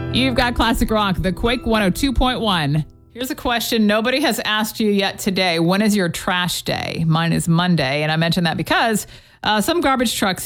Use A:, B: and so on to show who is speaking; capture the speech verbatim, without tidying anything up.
A: You've got Classic Rock, the Quake one oh two point one. Here's a question nobody has asked you yet today. When is your trash day? Mine is Monday, and I mention that because uh, some garbage trucks